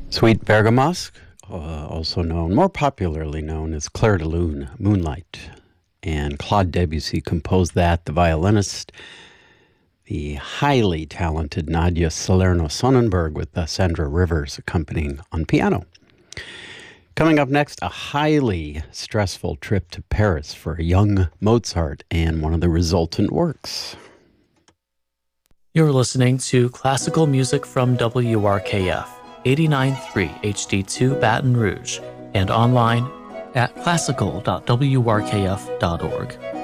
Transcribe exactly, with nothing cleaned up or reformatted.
Suite Bergamasque, uh, also known, more popularly known as Clair de Lune, Moonlight. And Claude Debussy composed that. The violinist, the highly talented Nadia Salerno-Sonnenberg with uh, Sandra Rivers accompanying on piano. Coming up next, a highly stressful trip to Paris for a young Mozart and one of the resultant works. You're listening to classical music from W R K F, eighty-nine point three H D two Baton Rouge, and online at classical dot w r k f dot org.